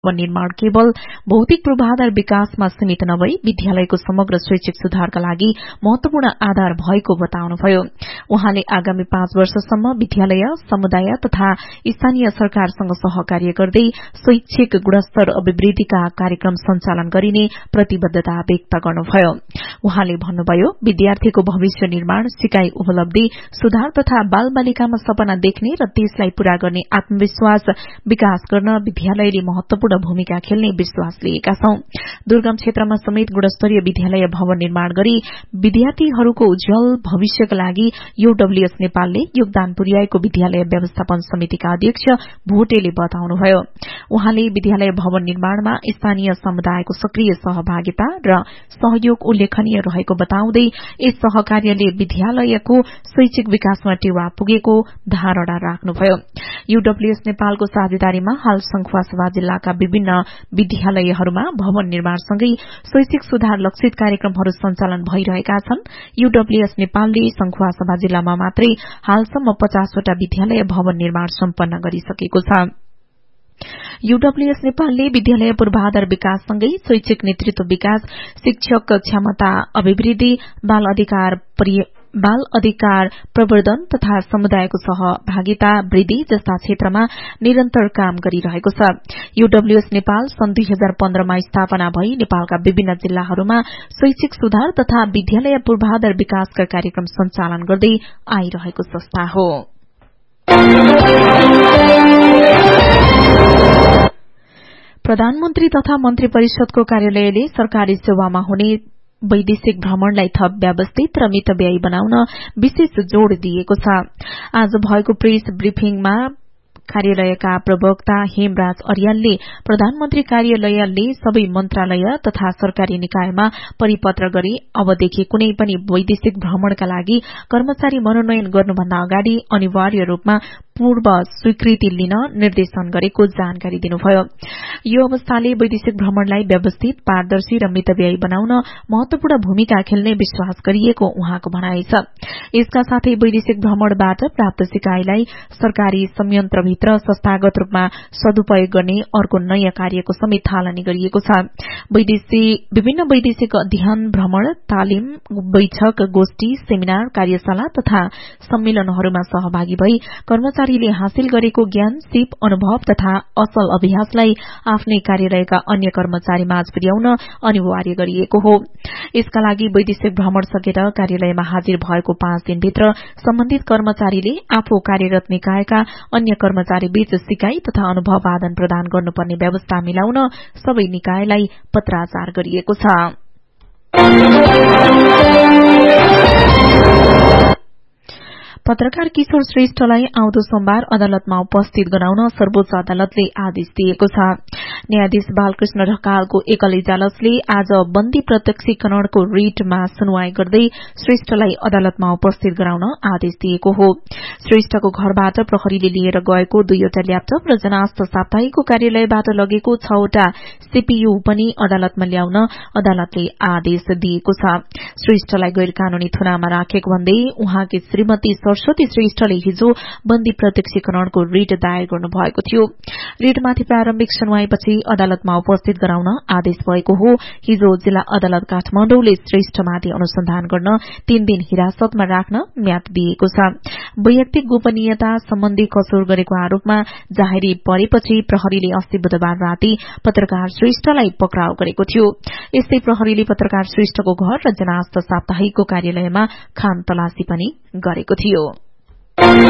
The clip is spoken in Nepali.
निर्माण केवल भौतिक पूर्वाधार विकासमा सीमित नभई विद्यालयको समग्र शैक्षिक सुधारका लागि महत्वपूर्ण आधार भएको बताउनुभयो। उहाँले आगामी 5 वर्षसम्म विद्यालय, समुदाय तथा स्थानीय सरकारसँग सहकार्य गर्दै शैक्षिक गुणस्तर अभिवृद्धिका कार्यक्रम सञ्चालन गरिने प्रतिबद्धता व्यक्त गर्नुभयो। उहाँले भन्नुभयो, विद्यार्थीको भविष्य निर्माण, सिकाइ उपलब्धि सुधार तथा बाल बालिकामा सपना देख्ने र त्यसलाई पूरा गर्ने आत्मविश्वास विकास गर्न विद्यालयले महत्वपूर्ण भूमिका खेल्ने विश्वास लिएका छौं। दुर्गम क्षेत्रमा समेत गुणस्तरीय विद्यालय भवन निर्माण गरी विद्यार्थीहरूको उज्जवल भविष्यका लागि यूडब्ल्यूएस नेपालले योगदान पुर्याएको विद्यालय व्यवस्थापन समितिका अध्यक्ष भोटेले बताउनुभयो। उहाँले विद्यालय भवन निर्माणमा स्थानीय समुदायको सक्रिय सहभागिता र सहयोग उल्लेखनीय रहेको बताउँदै यस सहकार्यले विद्यालयको शैक्षिक विकासमा टेवा पुगेको धारणा राख्नुभयो। यूडब्ल्यूएस नेपालको साझेदारीमा हाल सङ्खुवासभा जिल्लाका विभिन्न विद्यालयहरूमा भवन निर्माणसँगै शैक्षिक सुधार लक्षित कार्यक्रमहरू सञ्चालन भइरहेका छन्। यूडब्ल्यूएस नेपालले सङ्खुवासभा जिल्लामा मात्रै हालसम्म 50 वटा विद्यालय भवन निर्माण सम्पन्न गरिसकेको छ। यूडब्ल्यूएस नेपालले विद्यालय पूर्वाधार विकाससँगै शैक्षिक नेतृत्व विकास, शिक्षक क्षमता अभिवृद्धि, बाल अधिकार प्रवर्धन तथा समुदायको सहभागिता वृद्धि जस्ता क्षेत्रमा निरन्तर काम गरिरहेको छ। यूडब्ल्यूएस नेपाल सन् 2015 मा स्थापना भई नेपालका विभिन्न जिल्लाहरूमा शैक्षिक सुधार तथा विद्यालय पूर्वाधार विकासका कार्यक्रम सञ्चालन गर्दै आइरहेको संस्था हो। प्रधानमन्त्री तथा मन्त्री परिषदको कार्यालयले सरकारी सेवामा हुने वैदेशिक भ्रमणलाई थप व्यवस्थित र मितव्ययी बनाउन विशेष जोड़ दिएको छ। आज भएको प्रेस ब्रिफिङमा कार्यालयका प्रवक्ता हेमराज अर्यालले प्रधानमन्त्री कार्यालयले सबै मन्त्रालय तथा सरकारी निकायमा परिपत्र गरी अबदेखि कुनै पनि वैदेशिक भ्रमणका लागि कर्मचारी मनोनयन गर्नुभन्दा अगाडि अनिवार्य रूपमा पूर्व स्वीकृति लिन निर्देशन गरेको जानकारी दिनुभयो। यो अवस्थाले वैदेशिक भ्रमणलाई व्यवस्थित, पारदर्शी र मितव्ययी बनाउन महत्वपूर्ण भूमिका खेल्ने विश्वास गरिएको उहाँको भनाइ छ। यसका साथै वैदेशिक भ्रमणबाट प्राप्त सिकाइलाई सरकारी संयन्त्रभित्र संस्थागत रूपमा सदुपयोग गर्ने अर्को नयाँ कार्यको समेत थालनी गरिएको छ। विभिन्न वैदेशिक अध्ययन, भ्रमण, तालिम, बैठक, गोष्ठी, सेमिनार, कार्यशाला तथा सम्मेलनहरूमा सहभागी भई कर्मचारीले हासिल गरेको ज्ञान, सिप, अनुभव तथा असल अभ्यासलाई आफ्नै कार्यालयका अन्य कर्मचारी माझ पुर्याउन अनिवार्य गरिएको हो। यसका लागि वैदेशिक भ्रमण सकेर कार्यालयमा हाजिर भएको 5 दिनभित्र सम्बन्धित कर्मचारीले आफू कार्यरत निकायका अन्य कर्मचारी बीच सिकाइ तथा अनुभव आदान प्रदान गर्नुपर्ने व्यवस्था मिलाउन सबै निकायलाई पत्राचार गरिएको छ। पत्रकार किशोर श्रेष्ठलाई आउँदो सोमबार अदालतमा उपस्थित गराउन सर्वोच्च अदालतले आदेश दिएको छ। न्यायाधीश बालकृष्ण ढकालको एकल इजलासले आज बन्दी प्रत्यक्षीकरणको रिटमा सुनवाई गर्दै श्रेष्ठलाई अदालतमा उपस्थित गराउन आदेश दिएको हो। श्रेष्ठको घरबाट प्रहरीले लिएर गएको 2वटा ल्यापटप र जनास्त साप्ताहिकको कार्यालयबाट लगेको 6वटा सीपीयू पनि अदालतमा ल्याउन अदालतले आदेश दिएको छ। श्रेष्ठलाई गैर कानूनी थुनामा राखेको भन्दै उहाँकी श्रीमती सरस्वती श्रेष्ठले हिजो बन्दी प्रत्यक्षीकरणको रिट दायर गर्नुभएको थियो। रिटमाथि प्रारम्भिक सुनवाईपछि अदालतमा उपस्थित गराउन आदेश भएको हो। हिजो जिल्ला अदालत काठमाडौँले श्रेष्ठमाथि अनुसन्धान गर्न 3 दिन हिरासतमा राख्न म्याद दिएको छ। वैयक्तिक गोपनीयता सम्बन्धी कसुर गरेको आरोपमा जाहेरी परेपछि प्रहरीले अस्ति बुधबार राति पत्रकार श्रेष्ठलाई पक्राउ गरेको थियो। यस्तै प्रहरीले पत्रकार श्रेष्ठको घर र जनास्त साप्ताहिकको कार्यालयमा खान तलासी पनि गरेको थियो।